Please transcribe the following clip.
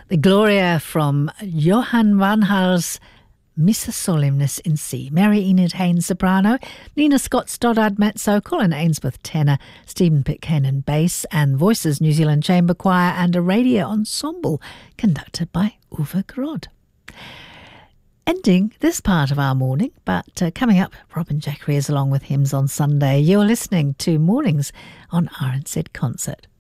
The Gloria from Johann van Hals, Missa Solemnis in C. Mary Enid Haynes soprano, Nina Scott Stoddard mezzo, Colin Ainsworth tenor, Stephen Pitcairn bass, and Voices New Zealand Chamber Choir and a radio ensemble conducted by Uwe Grod. Ending this part of our morning, but coming up, Robin Jackery is along with Hymns on Sunday. You're listening to Mornings on RNZ Concert.